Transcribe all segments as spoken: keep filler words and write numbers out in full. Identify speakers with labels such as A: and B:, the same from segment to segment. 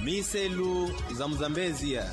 A: Miselu za Mzambezia.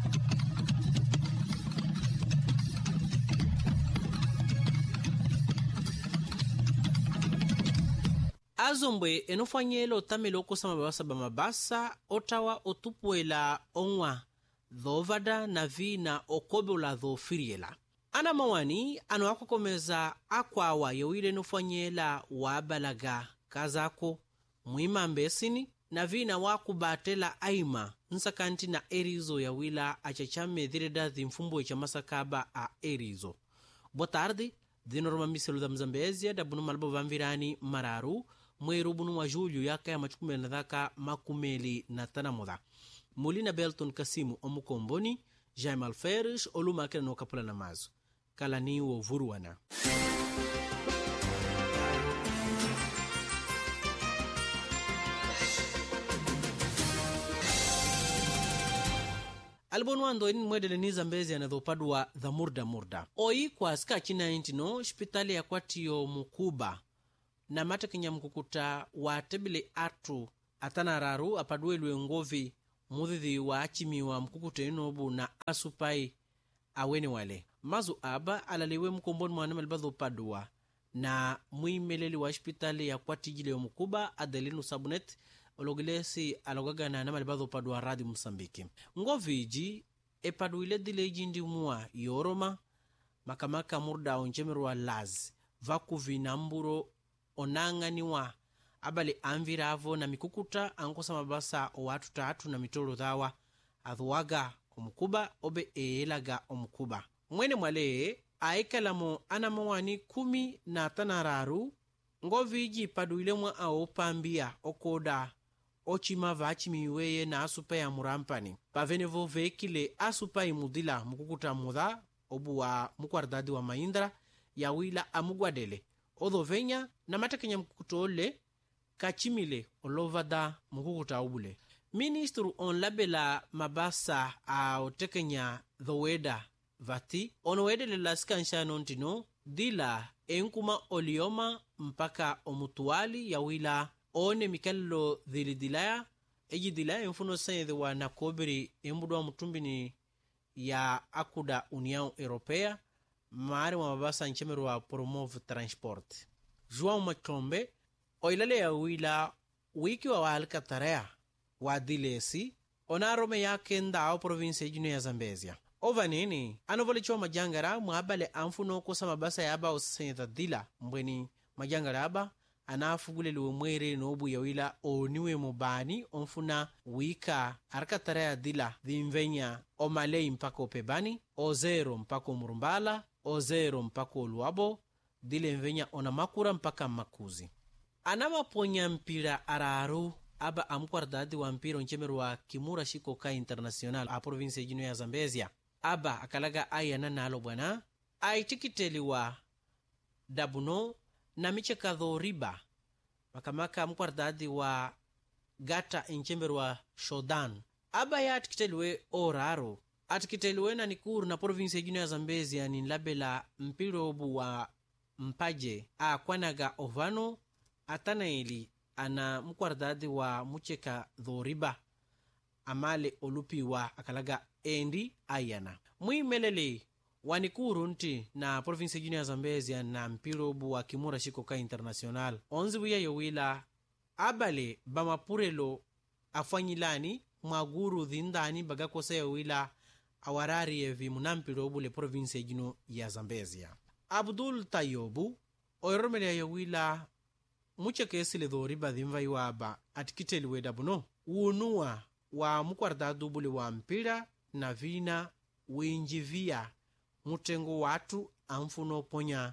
B: Azombwe enofanyela otamela okosama babasa bamabasa otawa otupuela onwa dhovada na vina okobola dhofiriela. Ana mawani ano akokomeza akwawa yowile enofanyela wabalaga kazako mwima mbesini na vina wakubatela aima nsakanti na erizo ya wila achachame dhireda dhimfumbo cha masakaba a erizo. Boa tarde, dinorma Miselu za Mzambezia da bunu malbo vamvirani mararu mweru bunu wa julho yaka ya machukume na dhaka makumeli na tanamoda. Mulina Belton Kasimu omukomboni, Jaime Alferes oluma akena no kapula na mazu. Kalani wo vuruana. Albonuando ini mwedele ni Zambezia na dhopadwa dha murda murda. Oi kwa ska china intino, hospitali ya kwatiyo Mukuba na matakinya mkukuta wa tebile atu atanararu apaduelwe ngovi mudhithi wa achimi wa mkukuta inobu na asupai awene wale. Mazu aba alaliwe mkomboni mwanama libadho padua na muimeleli wa hospitali ya kwatijile ya Mukuba Adelino Sabunet ologilesi alogaga na nama libadho padua radi Msambiki. Ngovi iji epaduile dile jindi mua yoroma makamaka murda onjemeru wa laz vaku vinamburo onang'aniwa abali anviravo na mikukuta ankosa mabasa o watu tatu na mitolo dhawa adhuwaga omukuba obe eelaga omukuba. Mwene mwale aikalamo anamawani kumi na tanararu ngoviji paduile mwa aopambia okoda ochima vachimiweye na asupa ya murampani. Pavenevo vekile asupa imudila mukukuta mudha obu wa mukwardadi wa Mahindra ya wila amugwadele. Odho venya na matakenya mkutole kachimile olovada mkukuta ubule. Ministru on labela mabasa a otekenya dhoweda vati onowedele lasikansha nontino dila enkuma olioma mpaka omutuali ya wila one mikallo dhilidilaya eji dilaya mfuno sayedhe wa nakobiri embudwa mutumbini ya akuda União Europeia maari wa mabasa nchemeru wa Promove Transport. João Machombe oilale ya wila wiki wa wahalika tarea wa dilesi onarome yake nda au province jino ya Zambezia. Ova nini anovolichwa majangara mwabale amfuno kosa mabasa ya aba usanyetha dila mbweni majangara aba anafugulele umwere nobu ya wila oniwe mubani onfuna wika haraka tarea dila dhimvenya omalei mpaka opebani o zero mpaka murumbala o zero mpaka oluabo dile mvenya ona makura mpaka makuzi. Anama ponya mpira araru aba amukwardadi wa mpira onchemeru wa Kimura Shikoka International a province jino ya Zambezia. Aba akalaga ayana nalo bwana aitikiteli wa dabuno na micheka dhoriba makamaka amukwardadi wa gata enchemeru wa Shodan. Aba ya atikiteliwe oraro atikiteliwe na nikuru na province jino ya Zambezia ni labela mpiro obu wa mpaje a kwanaga ovano atanaeli ana mukwardadi wa mucheka dhoriba amale olupi wa akalaga endi ayana. Muimelele wanikuru nti na province jino ya Zambezia na mpiro obu wa Kimura Shikoka International onzi buya yowila abale bamapurelo afanyilani mwaguru dhindani bagakose yowila awarari evi munampiro obu le province jino ya Zambezia. Abdul Tayobu oyoromele yowila mucheka esile dhoriba dhimva iwaba atikiteli wedabuno uunua wa mukwardadu bule wa mpira na vina winjivia mutengo watu amfuno ponya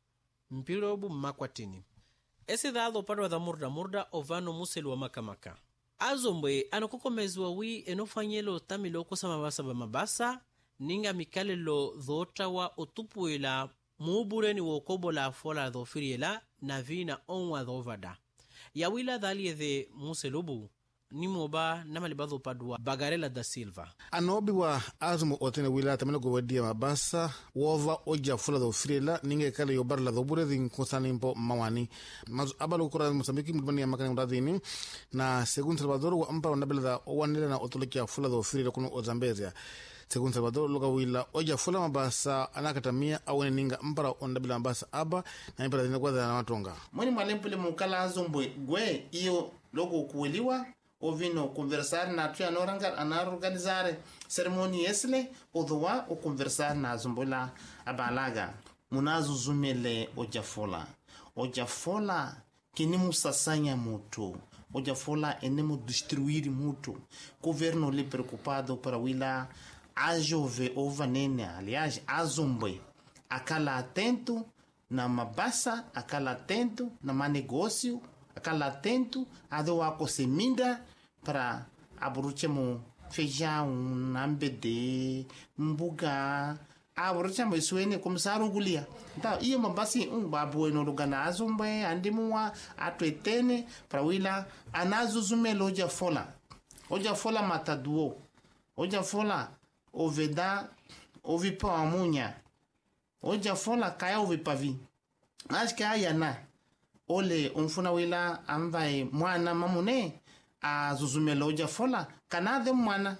B: mpira obu makwatini. Ese dhado padwa dha murda murda ovano muselu wa makamaka. Azombwe anakukomezwa wi enofanyelo tamilo kosa mabasa ba mabasa ninga mikalelo dhota wa otupuela muubureni wokobola fola dhofiriela na vina onwa dhovada. Yawila dhaliethe muselubu nimoba namalibadho padwa Bagarela da Silva
C: anobi wa azumo otene wila tamene go wadia mabasa wova oja fula do frila ninge kale yobar la do bure din konsani mpo mawani mazu abalo kura Mozambiki mudbani ya makani mradini na segun Salvador wa ampa wanabela da owanile na otolokia fula do frila kuno ozambezia segun Salvador loka wila oja fula mabasa anakatamia awene ninga mpara ondabila mabasa aba na impara dina kwa na watonga
D: mwini mwalempule mukala azumbo gwe iyo logo kuweliwa ovino conversar na tu anoranga anaorganizare ceremoni esle odwa o conversar na zumbola abalaga munazo zumele ojafola ojafola kinimu sasanya mutu ojafola enemu destruir mutu governo le preocupado para wila ajove ovanene aliás azumbe akala atento na mabasa akala atento na manegócio akala atento a do akoseminda para aburuchemo feijão nambede mbuga aburuchemo isuene começar ugulia então ia mabasi um babu no luganazo mbe andimua atwetene para wila anazo zumelo oja fola oja fola mataduo oja fola oveda ovipa amunya oja fola kaya ovipavi acho que ayana ole umfuna wila ambaye mwana mamune a zuzumelo oja fola kanade mwana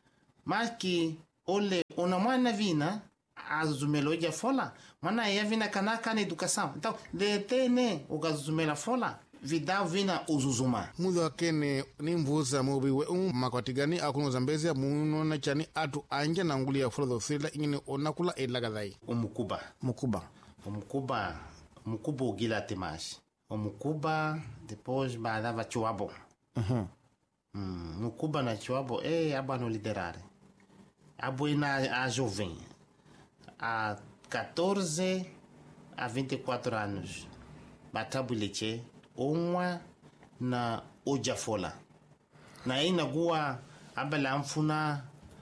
D: maki ole una mwana vina a zuzumelo oja fola mwana ya vina kanaka na educação então de tene o gazumela fola vida vina uzuzuma
C: mudo akene ni mvuza mobi we um makwatigani akuno Zambezia muno na chani atu anja na nguli ya fula do frila ingine onakula elagadai
D: umukuba
C: mukuba
D: umukuba mukuba ugila temashi umukuba depois baadava chuabo
C: uhum
D: mm, mukuba na chuabo eh abano liderare abo ina a jovem a catorze a vinte e quatro anos batabuleche onwa na ojafola na ina gua abala amfuna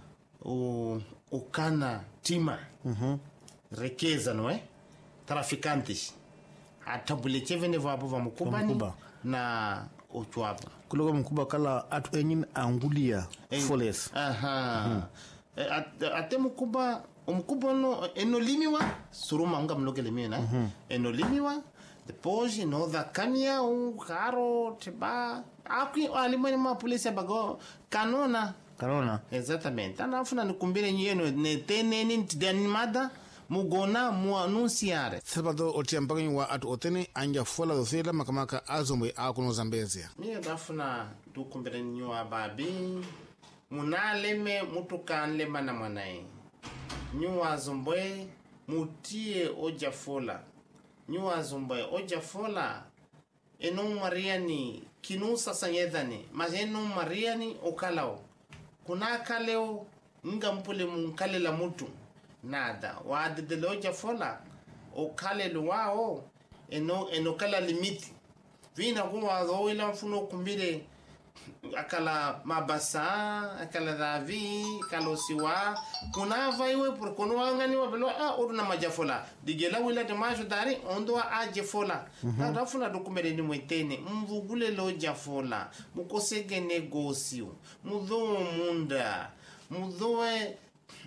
D: o ukana tima
C: uhum
D: riqueza não é traficantes a tabuleche vene vapo va mukuba ni na ochuabo
C: kuloga mkuba kala atu enyin angulia foles
D: aha até mukuba umukuba no enolimiwa suruma unga mlogele mina enolimiwa depois no da kania um carro tiba aqui alimani ma polícia bago canona
C: kanona
D: exatamente anafuna nikumbire nyeno ne teneni ntidanimada mugona mu anunciare
C: Salvador otiampagani wa atu otene anja fola do frila makamaka azomwe akuno Zambezia
D: mie dafuna tukumbire nyo ababi munaleme mutukanle mana mwanae nyo azombwe mutie ojafola nyo azombwe ojafola eno mariani kinu sasanyedhani mas eno mariani okalao kuna kaleo nga mpule munkale la mutu nada waadedele ojafola okale wao eno eno kala limiti vina kuwa zoila mfuno kumbire akala mabasa akala davi kalosiwa kuna vaiwe por kono wangani wabelo a oruna majafola digela wila de majo dari ondo ajefola na rafuna dokumere ni mwetene mvugule lo jafola mukosege negócio mudho munda mudhoe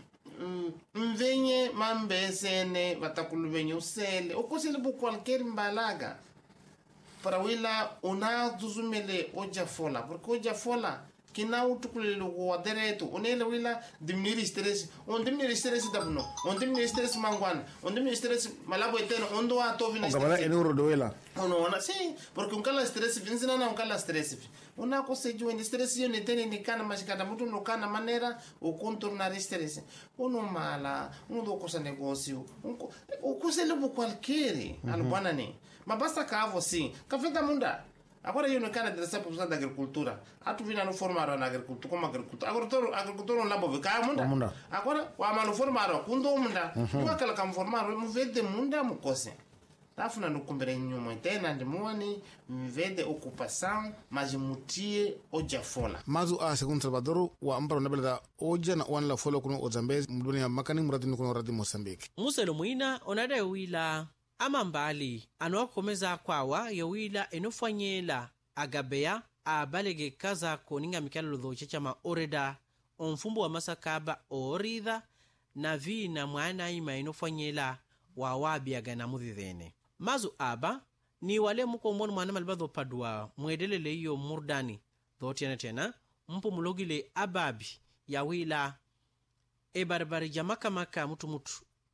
D: mvenye mambesene batakuluvenye usele okosele bu qualquer mbalaga para wila una duzumele ojafola porque ojafola kina utukulele wa dereto onele wila diminuir stress on diminuir stress dabno on diminuir stress mangwan on diminuir stress malabo eteno ondo atovina
C: ngabala enuro doela
D: ono ona si porque un kala stress vinzina na un kala stress una cosa jo en stress yo ne tene ni kana mashikada mutu no kana manera o contornar stress uno mala uno do cosa negócio o cosa lebo qualquer albana ne ma basta cavo sim café da munda agora eu não quero interessar por da agricultura atu vina no formar na agricultura como agricultura agricultura agricultura não labo ka munda agora o amano formar kundo munda o aquela cam formar mo vede munda mo cose tafuna no kumbere nyuma tena ndimoni mvede ocupação mas mutie ojafola
C: mazu a segundo Salvador wa amparo nabela oja na wan la fola kuno Ozambezi mduni ya makani muradi kuno radi Mozambique
B: muselo muina onade wila amambali anokomeza kwawa yowila enofanyela agabeya abalege kazako ninga mikalelo dhochechama oreda omfumbo wa masakaba oridha na vina mwana ima inofanyela wawabiaga na mudhidhene mazu aba ni wale muko mbonu mwana malibadho padwa mwedelele iyo murdani dho tena tena mpu mulogile ababi ya wila e barbari jamaka maka mutu mutu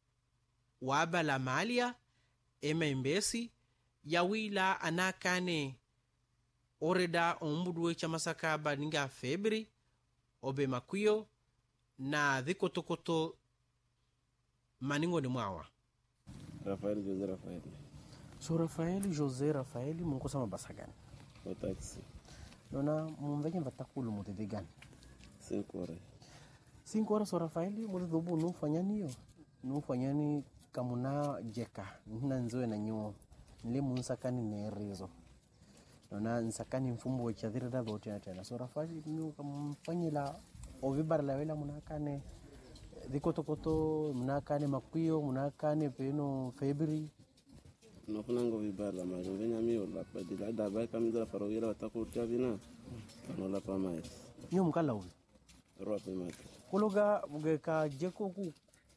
B: wabala malia ema imbesi ya wila anakane oreda ombuduwe cha masakaba ninga febri obe makuyo na dhikotokoto maningo ni mwawa.
E: Rafael Jose Rafael.
B: So Rafael Jose Rafael mungu sama basagani.
E: O taxi.
B: Nona mumveke mvatakulu mutete gani?
E: Cinco horas.
B: Cinco horas so Rafael mutete dhubu nufanyani yo. Nufanyani kamuna jeka. Nina nzoe na nyuo. Nile munsakani nerezo. Nona nsakani mfumbo wechadhiri da dhote na tena. So Rafael nyo kamfanyila ovibara la wela munakane dhikotokoto munakane makuyo munakane peno febri
E: nofuna ngo vibala majovenya mio la padila daba kamizala farogira watakutia vina anola pamais
B: nyo mkala uvi
E: rope mate
B: kuloga mugeka jeko ku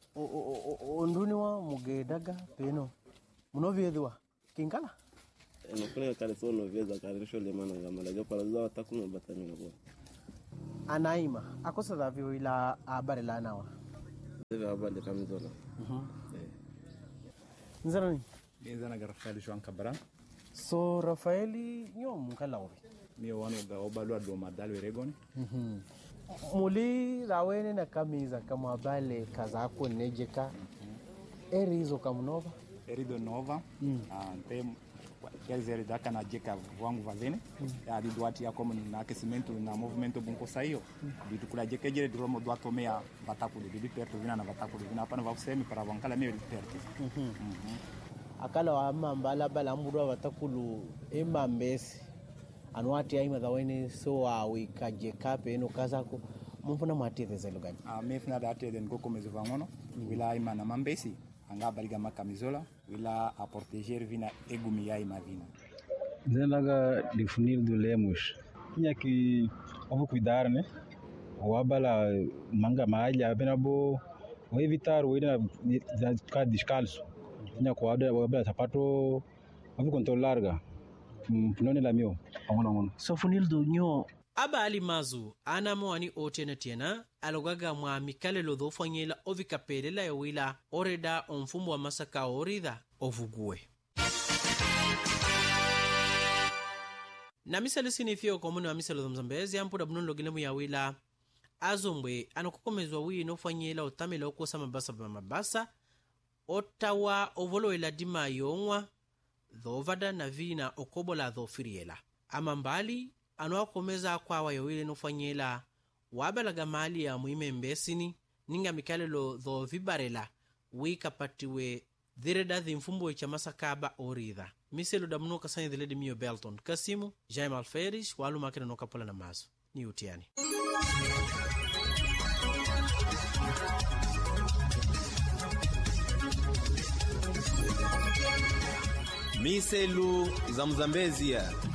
B: onduniwa mugedaga peno munoviedwa kinkala
E: nofuna kale sono vieza kalisho lemana ngamala jo para za watakuno batamina bo
B: anaima akosa davyo ila abare la nawa
E: deve abale kamizola
B: mhm nzarani
F: Nzana ga Rafael João Cabral.
B: So Rafael nyo mkala uvi
F: Mio wano ga obalwa do madalo eregoni.
B: mhm muli rawene na kamiza kama bale kazako nejeka erizo kamunova
F: Erido Nova.
B: Mm.
F: Ah, tem quer dizer da kana jeka wangu valene. Ya di doati ya como na aquecimento na movimento bunko saio. Bitu kula jeka jere dromo do atomea bataku de perto vina na bataku vina hapana va kusemi para wankala mimi perto.
B: mhm akala wa mambala bala mbudwa batakulu emambesi anwati ya ima dawene so wa wikaje kape eno kazako mfuna matete zelo gani
F: Ah, mefna da ate den goko mezo vangono. Wila ima na mambesi. Anga baliga makamizola wila a proteger vina egumi ya ima vina.
G: Zenaga definir do lemos. Tinha que ovo cuidar, né? O abala manga malha, apenas bo o evitar o ir na ficar descalço. Tinha que o abala sapato ovo controlar ga. Punone la mio. Amona amona.
B: so funildo nyo aba ali mazu ana mwani otena tena alogaga mwa mikalelo dhofanyela ovikapelela ya wila oreda omfumbo wa masaka orida ovugue na misali sinifio komuni wa misali dhomzambezi ampuda bunulo gilemu ya wila azombwe anokukomezwa wii nofanyela otamela okosa mabasa ba mabasa otawa ovolo ila dima yongwa dhovada na vina okobola dhofiriela ama mbali anoakomeza kwawa yowile nofanyela wabalaga mali ya muime mbesini ninga mikalelo dho vibarela wikapatiwe dhireda dhimfumbo cha masakaba oridha miselo damuno kasanya dhiledi mio Belton Kasimu Jaime Alferish walu makina nokapola na mazo ni utiani
A: miselu za Mzambezia